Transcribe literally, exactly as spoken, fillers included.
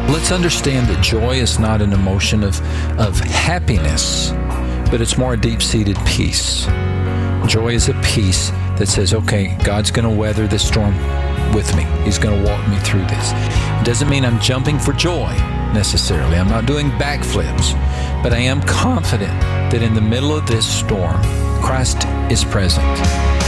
Let's understand that joy is not an emotion of, of happiness, but it's more a deep-seated peace. Joy is a peace that says, okay, God's going to weather this storm with me. He's going to walk me through this. It doesn't mean I'm jumping for joy necessarily. I'm not doing backflips, but I am confident that in the middle of this storm, Christ is present.